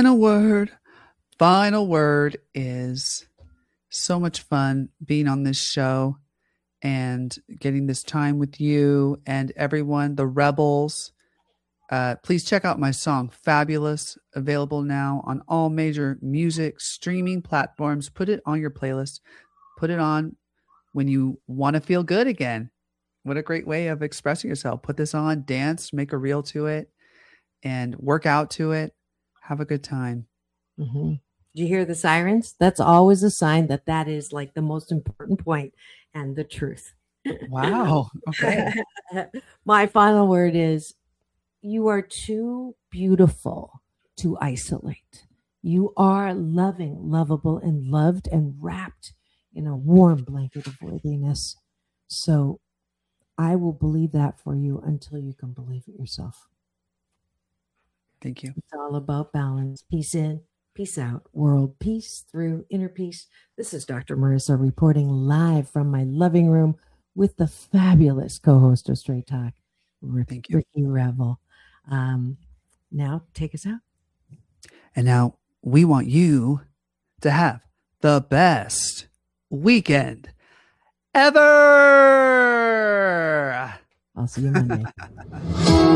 Final word. Final word is so much fun being on this show and getting this time with you and everyone, the Rebels. Please check out my song, Fabulous, available now on all major music streaming platforms. Put it on your playlist. Put it on when you want to feel good again. What a great way of expressing yourself. Put this on, dance, make a reel to it, and work out to it. Have a good time. Mm-hmm. Do you hear the sirens? That's always a sign that that is like the most important point and the truth. Wow. Okay. My final word is you are too beautiful to isolate. You are loving, lovable, and loved and wrapped in a warm blanket of worthiness. So I will believe that for you until you can believe it yourself. Thank you. It's all about balance. Peace in, peace out, world peace through inner peace. This is Dr. Marissa reporting live from my loving room with the fabulous co-host of Straight Talk, Ricky Revel. Now take us out. And now we want you to have the best weekend ever. I'll see you Monday.